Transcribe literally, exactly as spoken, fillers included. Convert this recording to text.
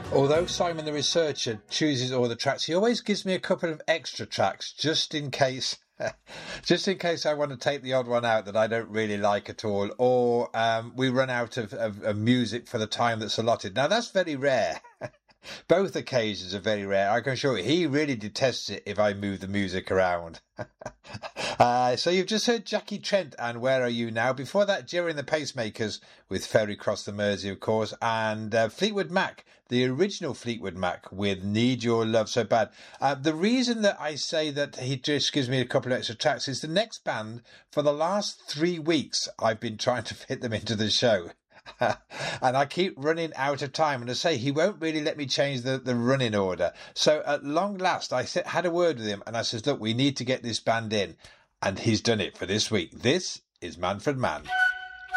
Although Simon the researcher chooses all the tracks, he always gives me a couple of extra tracks just in case just in case I want to take the odd one out that I don't really like at all, or um, we run out of, of, of music for the time that's allotted. Now, that's very rare. Both occasions are very rare. I can assure you, he really detests it if I move the music around. uh, so you've just heard Jackie Trent and Where Are You Now? Before that, Jerry and the Pacemakers with Ferry Cross the Mersey, of course, and uh, Fleetwood Mac, the original Fleetwood Mac with Need Your Love So Bad. Uh, the reason that I say that he just gives me a couple of extra tracks is the next band, for the last three weeks, I've been trying to fit them into the show. And I keep running out of time. And I say he won't really let me change the, the running order. So at long last, I said, had a word with him and I says, look, we need to get this band in. And he's done it for this week. This is Manfred Mann.